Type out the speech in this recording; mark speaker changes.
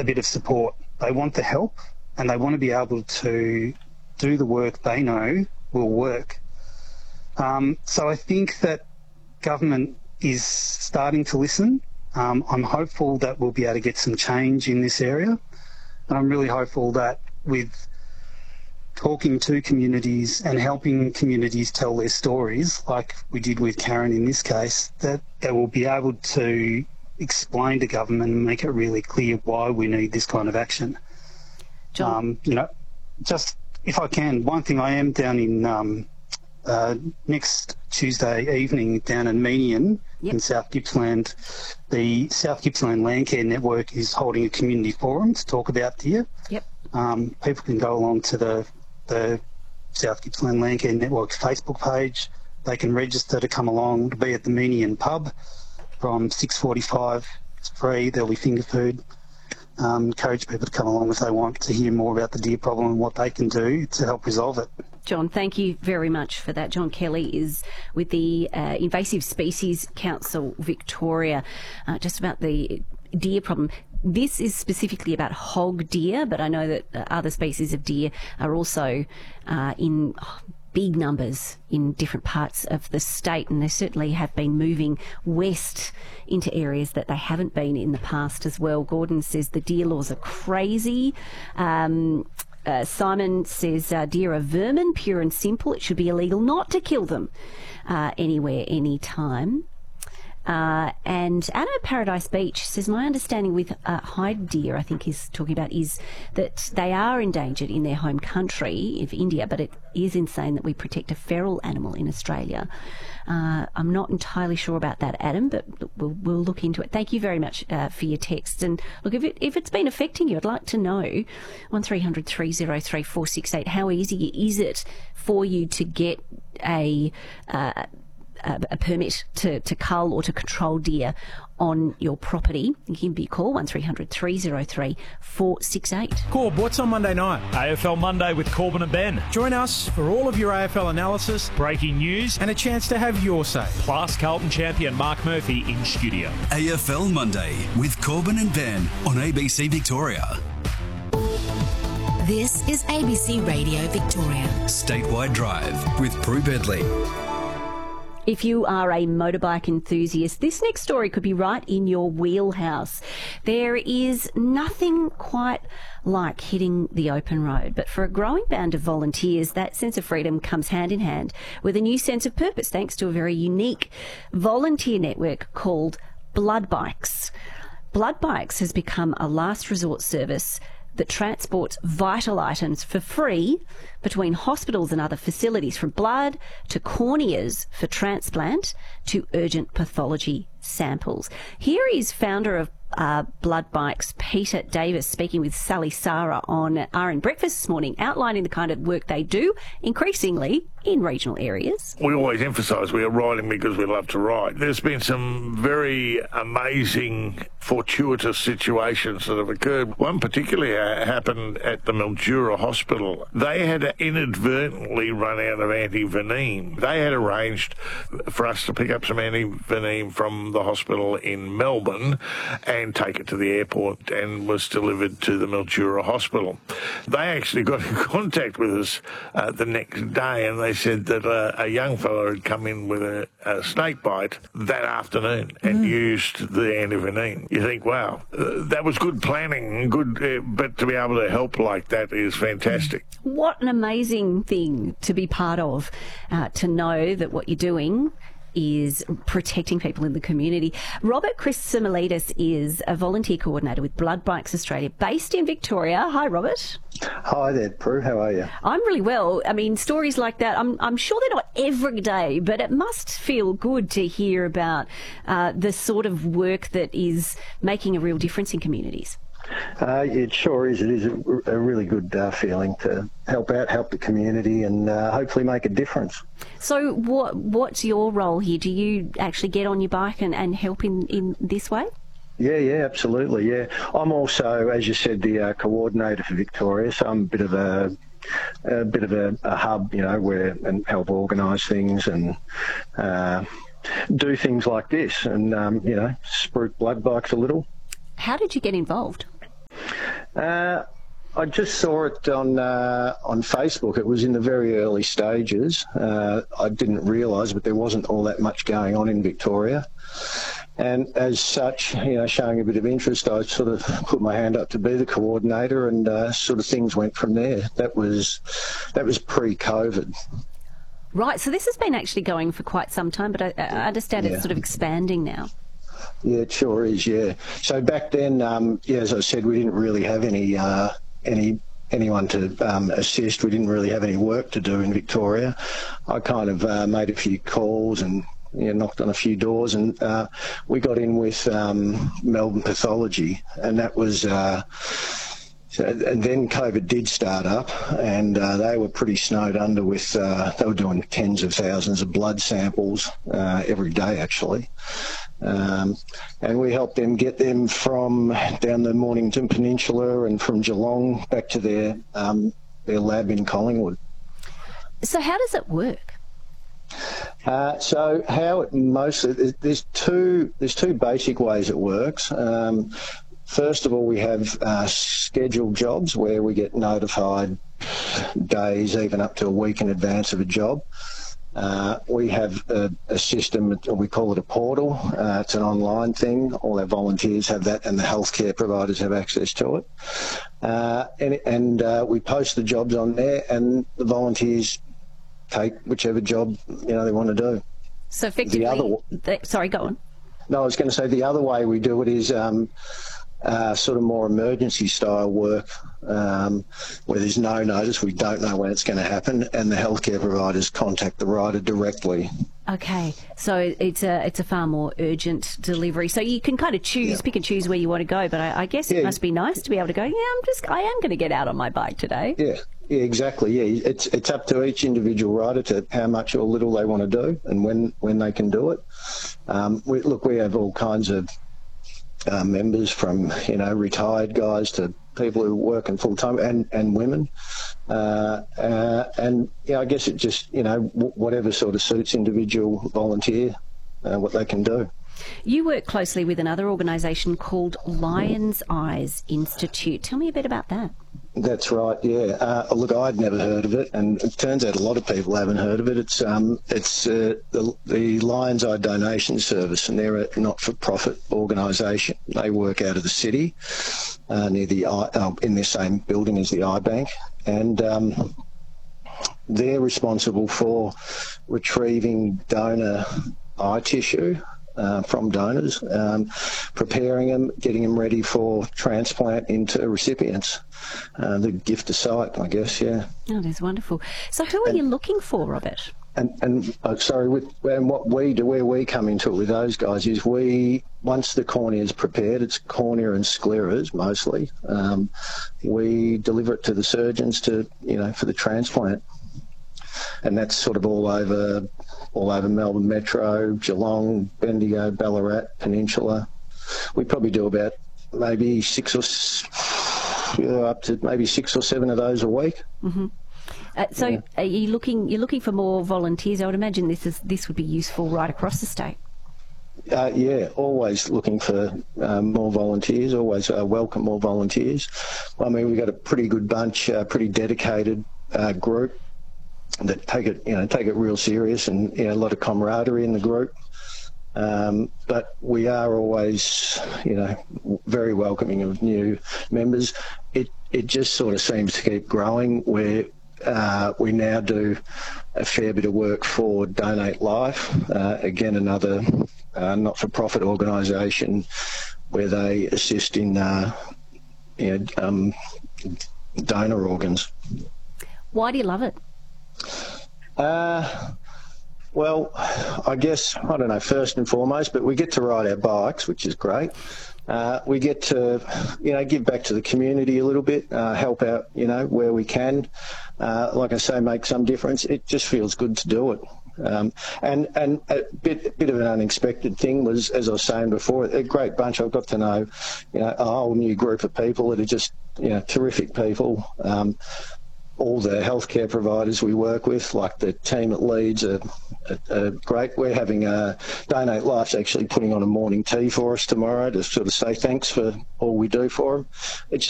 Speaker 1: a bit of support. They want the help, and they want to be able to do the work they know will work. So I think that government is starting to listen. I'm hopeful that we'll be able to get some change in this area. And I'm really hopeful that with talking to communities and helping communities tell their stories, like we did with Karen in this case, that they will be able to explain to government and make it really clear why we need this kind of action.
Speaker 2: John?
Speaker 1: Just if I can, one thing, I am down in next Tuesday evening down in Menion in South Gippsland. The South Gippsland Landcare Network is holding a community forum to talk about deer. People can go along to the South Gippsland Landcare Network Facebook page. They can register to come along to be at the Menion pub from 6:45. It's free. There'll be finger food. Encourage people to come along if they want to hear more about the deer problem and what they can do to help resolve it.
Speaker 2: John, thank you very much for that. John Kelly is with the Invasive Species Council Victoria, just about the deer problem. This is specifically about hog deer, but I know that other species of deer are also in big numbers in different parts of the state, and they certainly have been moving west into areas that they haven't been in the past as well. Gordon says the deer laws are crazy. Simon says deer are vermin, pure and simple. It should be illegal not to kill them anywhere, anytime. And Anna Paradise Beach says, my understanding with hide deer, I think he's talking about, is that they are endangered in their home country of India, but it is insane that we protect a feral animal in Australia. I'm not entirely sure about that, Adam, but we'll look into it. Thank you very much for your text. And look, if it's been affecting you, I'd like to know, 1300 303 468, how easy is it for you to get a permit to cull or to control deer on your property? You can be call 1300 303 468.
Speaker 3: Corb, what's on Monday night?
Speaker 4: AFL Monday with Corbin and Ben.
Speaker 3: Join us for all of your AFL analysis,
Speaker 4: Breaking news,
Speaker 3: and a chance to have your say.
Speaker 4: plus Carlton champion Mark Murphy in studio.
Speaker 5: AFL Monday with Corbin and Ben on ABC Victoria.
Speaker 6: This is ABC Radio Victoria.
Speaker 5: Statewide Drive with Prue Bedley.
Speaker 2: If you are a motorbike enthusiast, this next story could be right in your wheelhouse. There is nothing quite like hitting the open road, but for a growing band of volunteers, that sense of freedom comes hand in hand with a new sense of purpose, thanks to a very unique volunteer network called Blood Bikes. Blood Bikes has become a last resort service that transports vital items for free between hospitals and other facilities, from blood to corneas for transplant to urgent pathology samples. Here is founder of Blood Bikes, Peter Davis, speaking with Sally Sarah on RN Breakfast this morning, outlining the kind of work they do, increasingly in regional areas.
Speaker 7: We always emphasise we are riding because we love to ride. There's been some very amazing, fortuitous situations that have occurred. One particularly happened at the Mildura Hospital. They had inadvertently run out of antivenin. They had arranged for us to pick up some antivenin from the hospital in Melbourne and take it to the airport, and was delivered to the Mildura Hospital. They actually got in contact with us the next day, and they said that a young fellow had come in with a snake bite that afternoon and used the antivenin. You think, wow, that was good planning, but to be able to help like that is fantastic.
Speaker 2: What an amazing thing to be part of, to know that what you're doing is protecting people in the community. Robert Christomalidis is a volunteer coordinator with Blood Bikes Australia, based in Victoria. Hi, Robert.
Speaker 8: Hi there, Prue. How are you?
Speaker 2: I'm really well. I mean, stories like that, I'm sure they're not every day, but it must feel good to hear about the sort of work that is making a real difference in communities.
Speaker 8: It sure is. It is a really good feeling to help the community and hopefully make a difference.
Speaker 2: So what's your role here? Do you actually get on your bike and help in this way?
Speaker 8: Yeah, absolutely. Yeah, I'm also, as you said, the coordinator for Victoria, so I'm a bit of a hub, where and help organise things and do things like this, and spruik Blood Bikes a little.
Speaker 2: How did you get involved?
Speaker 8: I just saw it on Facebook. It was in the very early stages. I didn't realise, but there wasn't all that much going on in Victoria. And as such, showing a bit of interest, I sort of put my hand up to be the coordinator, and sort of things went from there. That was pre-COVID.
Speaker 2: Right, so this has been actually going for quite some time, but I understand it's sort of expanding now.
Speaker 8: Yeah, it sure is, yeah. So back then, as I said, we didn't really have anyone to assist. We didn't really have any work to do in Victoria. I kind of made a few calls and knocked on a few doors, and we got in with Melbourne Pathology, and that was... and then COVID did start up, and they were pretty snowed under with, they were doing tens of thousands of blood samples every day, actually. And we helped them get them from down the Mornington Peninsula and from Geelong back to their lab in Collingwood.
Speaker 2: So how does it work?
Speaker 8: So how it mostly, there's two basic ways it works. First of all, we have scheduled jobs where we get notified days, even up to a week in advance of a job. We have a system, we call it a portal. It's an online thing. All our volunteers have that, and the healthcare providers have access to it. And we post the jobs on there, and the volunteers take whichever job they want to do.
Speaker 2: So effectively, sorry, go on.
Speaker 8: No, I was going to say the other way we do it is sort of more emergency style work, where there's no notice, we don't know when it's going to happen, and the healthcare providers contact the rider directly. Okay,
Speaker 2: so it's a far more urgent delivery. So you can kind of pick and choose where you want to go, but I guess it must be nice to be able to go, I am going to get out on my bike today.
Speaker 8: Yeah, exactly. Yeah, it's up to each individual rider to how much or little they want to do and when they can do it. We have all kinds of members, from retired guys to people who work in full time, and women, and I guess it just whatever sort of suits individual volunteer, what they can do.
Speaker 2: You work closely with another organisation called Lions Eyes Institute. Tell me a bit about that.
Speaker 8: That's right, yeah. Look, I'd never heard of it, and it turns out a lot of people haven't heard of it. It's the Lions Eye Donation Service, and they're a not-for-profit organisation. They work out of the city, near the in the same building as the Eye Bank, and they're responsible for retrieving donor eye tissue from donors, preparing them, getting them ready for transplant into recipients. The gift of sight, I guess, yeah.
Speaker 2: Oh, that's wonderful. So who are you looking for of it?
Speaker 8: And what we do, where we come into it with those guys, is once the cornea is prepared, it's cornea and scleras mostly, we deliver it to the surgeons for the transplant. And that's sort of all over Melbourne Metro, Geelong, Bendigo, Ballarat, Peninsula. We probably do about maybe up to maybe 6 or 7 of those a week.
Speaker 2: Mm-hmm. Are you looking for more volunteers? I would imagine this would be useful right across the state.
Speaker 8: Yeah, always looking for more volunteers. Always welcome more volunteers. I mean, we've got a pretty good bunch, pretty dedicated group that take it real serious, and a lot of camaraderie in the group. But we are always, very welcoming of new members. It just sort of seems to keep growing, where we now do a fair bit of work for Donate Life, again another not-for-profit organisation where they assist in donor organs.
Speaker 2: Why do you love it?
Speaker 8: Well, I guess, I don't know, first and foremost, but we get to ride our bikes, which is great. We get to, give back to the community a little bit, help out, where we can. Like I say, make some difference. It just feels good to do it. And a bit of an unexpected thing was, as I was saying before, a great bunch. I've got to know, a whole new group of people that are just, terrific people. All the healthcare providers we work with, like the team at Leeds, are great. We're having Donate Life's actually putting on a morning tea for us tomorrow to sort of say thanks for all we do for them. It's